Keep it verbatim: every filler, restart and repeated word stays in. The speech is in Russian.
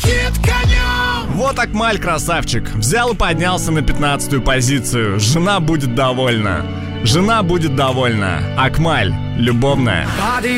летит конем. Вот Акмаль, красавчик. Взял и поднялся на пятнадцатую позицию. Жена будет довольна. Жена будет довольна. Акмаль, любовная. Body